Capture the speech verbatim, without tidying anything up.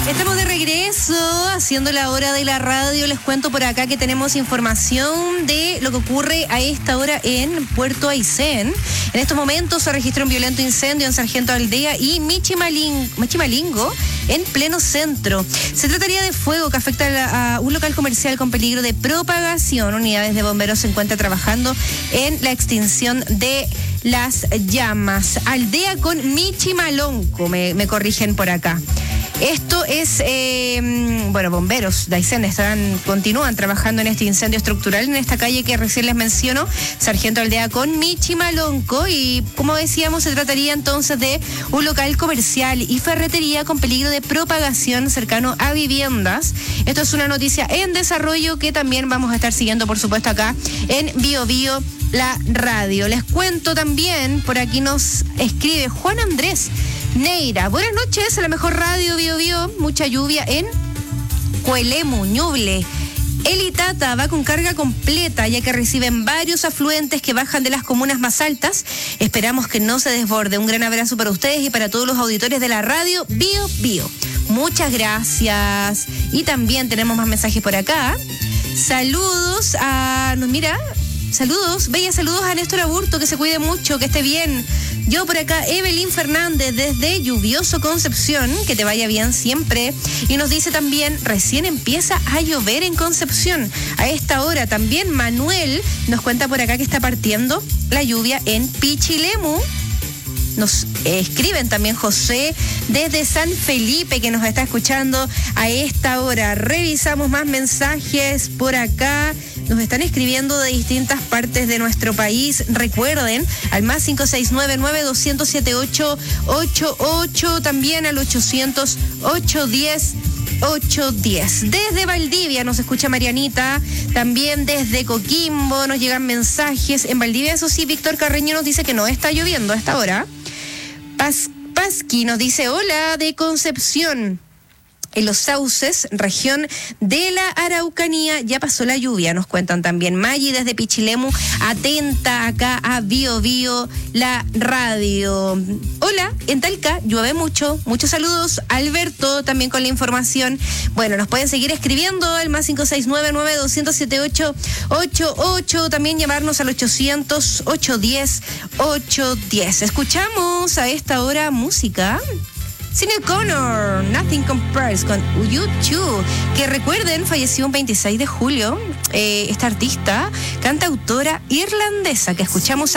Estamos de regreso, haciendo la hora de la radio. Les cuento por acá que tenemos información de lo que ocurre a esta hora en Puerto Aysén. En estos momentos se registra un violento incendio en Sargento Aldea y Michimalingo, Michimalingo en pleno centro. Se trataría de fuego que afecta a un local comercial con peligro de propagación. Unidades de bomberos se encuentran trabajando en la extinción de las llamas. Aldea con Michimalonco, me, me corrigen por acá. Esto es, eh, bueno, bomberos de Aysén están, continúan trabajando en este incendio estructural en esta calle que recién les menciono, Sargento Aldea con Michimalonco, y como decíamos, se trataría entonces de un local comercial y ferretería con peligro de propagación cercano a viviendas. Esto es una noticia en desarrollo que también vamos a estar siguiendo, por supuesto, acá en Bio Bio, la radio. Les cuento también, por aquí nos escribe Juan Andrés Neira. Buenas noches, a la mejor radio Bio Bio. Mucha lluvia en Coelemu, Ñuble. El Itata va con carga completa, ya que reciben varios afluentes que bajan de las comunas más altas. Esperamos que no se desborde. Un gran abrazo para ustedes y para todos los auditores de la radio Bio Bio. Muchas gracias. Y también tenemos más mensajes por acá. Saludos a... Nos mira... Saludos, bella saludos a Néstor Aburto, que se cuide mucho, que esté bien. Yo por acá, Evelyn Fernández, desde Lluvioso Concepción, que te vaya bien siempre. Y nos dice también, recién empieza a llover en Concepción. A esta hora también Manuel nos cuenta por acá que está partiendo la lluvia en Pichilemu. Nos eh, escriben también José desde San Felipe, que nos está escuchando a esta hora. Revisamos más mensajes por acá. Nos están escribiendo de distintas partes de nuestro país. Recuerden, al más cinco seis nueve nueve dos cero siete ocho ocho ocho, también al ochocientos ocho diez ocho diez. Desde Valdivia nos escucha Marianita, también desde Coquimbo nos llegan mensajes. En Valdivia, eso sí, Víctor Carreño nos dice que no está lloviendo a esta hora. Paz, Pasqui nos dice, hola, de Concepción. En Los Sauces, región de la Araucanía, ya pasó la lluvia, nos cuentan también. Maggi desde Pichilemu, atenta acá a Bio Bio, la radio. Hola, en Talca llueve mucho, muchos saludos. Alberto también con la información. Bueno, nos pueden seguir escribiendo al más cinco seis nueve nueve dos cero siete ocho ocho ocho, también llamarnos al ochocientos ocho diez ocho diez. Escuchamos a esta hora música. Sinead O'Connor, Nothing Compares con U dos, que recuerden, falleció un veintiséis de julio, eh, esta artista, cantautora irlandesa que escuchamos